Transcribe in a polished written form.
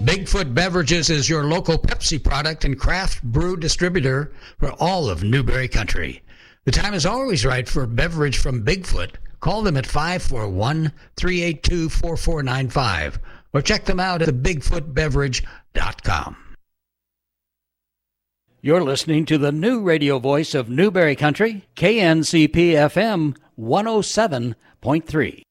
Bigfoot Beverages is your local Pepsi product and craft brew distributor for all of Newberry Country. The time is always right for a beverage from Bigfoot. Call them at 541-382-4495 or check them out at thebigfootbeverage.com. You're listening to the new radio voice of Newberry Country, KNCP FM 107.3.